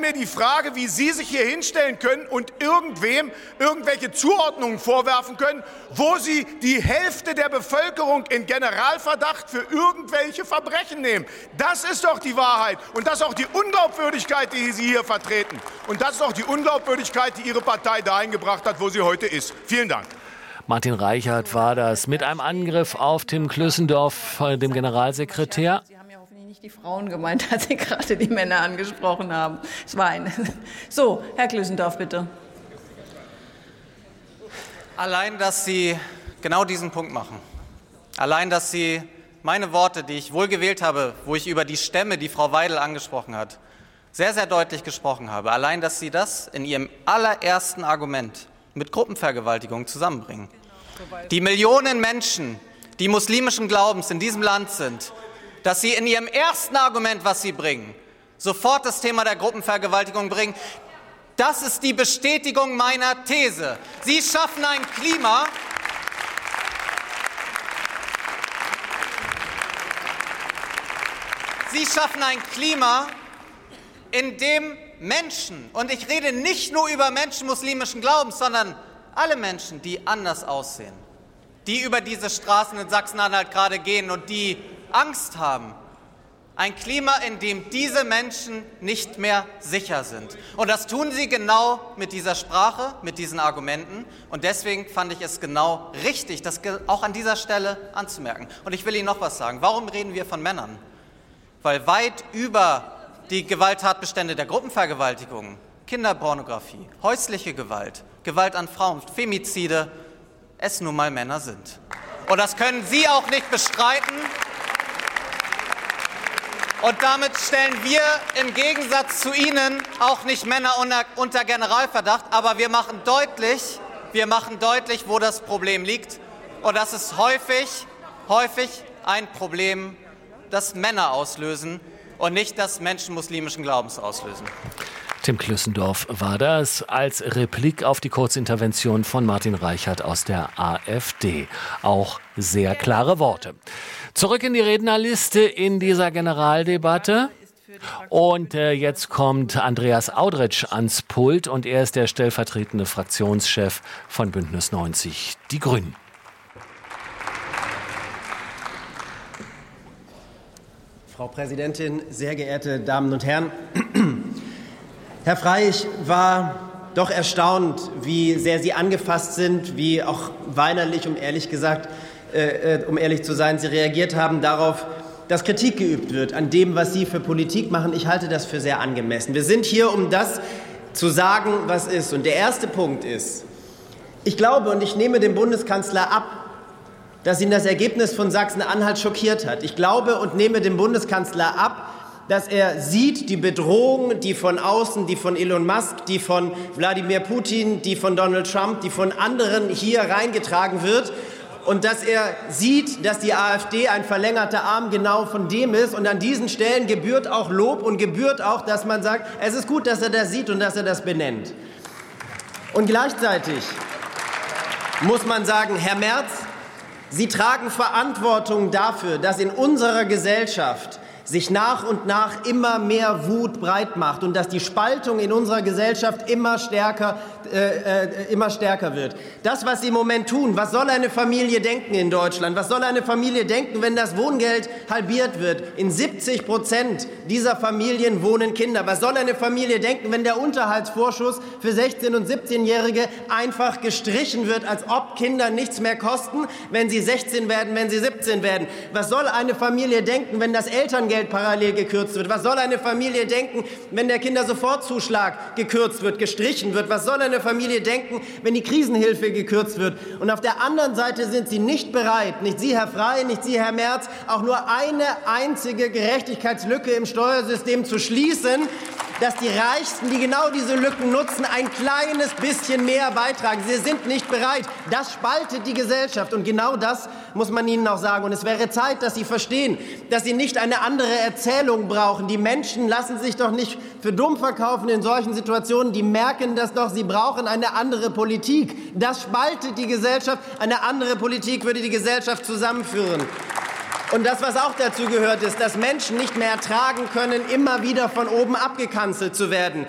mir die Frage, wie Sie sich hier hinstellen können und irgendwem irgendwelche Zuordnungen vorwerfen können, wo Sie die Hälfte der Bevölkerung in Generalverdacht für irgendwelche Verbrechen nehmen. Das ist doch die Wahrheit. Und das ist auch die Unglaubwürdigkeit, die Sie hier vertreten. Und das ist auch die Unglaubwürdigkeit, die Ihre Partei dahin gebracht hat, wo sie heute ist. Vielen Dank. Martin Reichert war das mit einem Angriff auf Tim Klüssendorf, dem Generalsekretär. Sie haben ja hoffentlich nicht die Frauen gemeint, als Sie gerade die Männer angesprochen haben. Es war eine. So, Herr Klüssendorf, bitte. Allein, dass Sie genau diesen Punkt machen, allein, dass Sie meine Worte, die ich wohl gewählt habe, wo ich über die Stämme, die Frau Weidel angesprochen hat, sehr, sehr deutlich gesprochen habe, allein, dass Sie das in Ihrem allerersten Argument mit Gruppenvergewaltigung zusammenbringen. Die Millionen Menschen, die muslimischen Glaubens in diesem Land sind, dass Sie in Ihrem ersten Argument, was Sie bringen, sofort das Thema der Gruppenvergewaltigung bringen, das ist die Bestätigung meiner These. Sie schaffen ein Klima, in dem Menschen, und ich rede nicht nur über Menschen muslimischen Glaubens, sondern alle Menschen, die anders aussehen, die über diese Straßen in Sachsen-Anhalt gerade gehen und die Angst haben, ein Klima, in dem diese Menschen nicht mehr sicher sind. Und das tun sie genau mit dieser Sprache, mit diesen Argumenten. Und deswegen fand ich es genau richtig, das auch an dieser Stelle anzumerken. Und ich will Ihnen noch was sagen. Warum reden wir von Männern? Weil weit über die Gewalttatbestände der Gruppenvergewaltigung, Kinderpornografie, häusliche Gewalt, Gewalt an Frauen, Femizide, es nun mal Männer sind. Und das können Sie auch nicht bestreiten. Und damit stellen wir im Gegensatz zu Ihnen auch nicht Männer unter Generalverdacht. Aber wir machen deutlich, wo das Problem liegt. Und das ist häufig ein Problem, das Männer auslösen und nicht das Menschen muslimischen Glaubens auslösen. Tim Klüssendorf war das als Replik auf die Kurzintervention von Martin Reichert aus der AfD. Auch sehr klare Worte. Zurück in die Rednerliste in dieser Generaldebatte. Und jetzt kommt Andreas Audretsch ans Pult und er ist der stellvertretende Fraktionschef von Bündnis 90 Die Grünen. Frau Präsidentin, sehr geehrte Damen und Herren! Herr Frey, ich war doch erstaunt, wie sehr Sie angefasst sind, wie auch weinerlich, um ehrlich zu sein, Sie reagiert haben darauf, dass Kritik geübt wird an dem, was Sie für Politik machen. Ich halte das für sehr angemessen. Wir sind hier, um das zu sagen, was ist. Und der erste Punkt ist, ich glaube und ich nehme dem Bundeskanzler ab, dass ihn das Ergebnis von Sachsen-Anhalt schockiert hat. Ich glaube und nehme dem Bundeskanzler ab, dass er sieht, die Bedrohung, die von außen, die von Elon Musk, die von Wladimir Putin, die von Donald Trump, die von anderen hier reingetragen wird. Und dass er sieht, dass die AfD ein verlängerter Arm genau von dem ist. Und an diesen Stellen gebührt auch Lob und gebührt auch, dass man sagt, es ist gut, dass er das sieht und dass er das benennt. Und gleichzeitig muss man sagen, Herr Merz, Sie tragen Verantwortung dafür, dass in unserer Gesellschaft sich nach und nach immer mehr Wut breit macht und dass die Spaltung in unserer Gesellschaft immer stärker wird. Das, was Sie im Moment tun, was soll eine Familie denken in Deutschland? Was soll eine Familie denken, wenn das Wohngeld halbiert wird? In 70% dieser Familien wohnen Kinder. Was soll eine Familie denken, wenn der Unterhaltsvorschuss für 16- und 17-Jährige einfach gestrichen wird, als ob Kinder nichts mehr kosten, wenn sie 16 werden, wenn sie 17 werden? Was soll eine Familie denken, wenn das Elterngeld parallel gekürzt wird? Was soll eine Familie denken, wenn der Kindersofortzuschlag gekürzt wird, gestrichen wird? Was soll eine Familie denken, wenn die Krisenhilfe gekürzt wird? Und auf der anderen Seite sind Sie nicht bereit, nicht Sie, Herr Frey, nicht Sie, Herr Merz, auch nur eine einzige Gerechtigkeitslücke im Steuersystem zu schließen, dass die Reichsten, die genau diese Lücken nutzen, ein kleines bisschen mehr beitragen. Sie sind nicht bereit. Das spaltet die Gesellschaft. Und genau das muss man Ihnen auch sagen. Und es wäre Zeit, dass Sie verstehen, dass Sie nicht eine andere Erzählung brauchen. Die Menschen lassen sich doch nicht für dumm verkaufen in solchen Situationen. Die merken das doch. Sie brauchen eine andere Politik. Das spaltet die Gesellschaft. Eine andere Politik würde die Gesellschaft zusammenführen. Und das, was auch dazu gehört, ist, dass Menschen nicht mehr ertragen können, immer wieder von oben abgekanzelt zu werden.